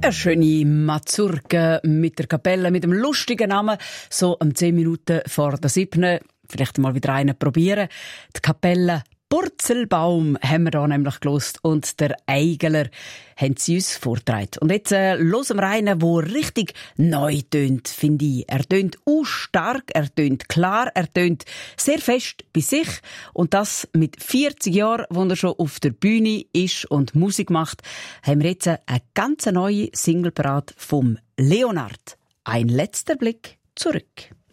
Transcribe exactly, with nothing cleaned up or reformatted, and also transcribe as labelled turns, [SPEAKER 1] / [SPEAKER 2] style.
[SPEAKER 1] Eine schöne Mazurka mit der Kapelle, mit dem lustigen Namen, so um zehn Minuten vor der siebten. Vielleicht mal wieder einen probieren. Die Kapelle Purzelbaum haben wir da nämlich gelost und der Eigeler haben sie uns vorgetragen. Und jetzt äh, hören wir einen, der richtig neu tönt, finde ich. Er tönt auch stark, er tönt klar, er tönt sehr fest bei sich. Und das mit vierzig Jahren, wo er schon auf der Bühne ist und Musik macht, haben wir jetzt eine ganz neue Single parat vom Leonard. Ein letzter Blick zurück.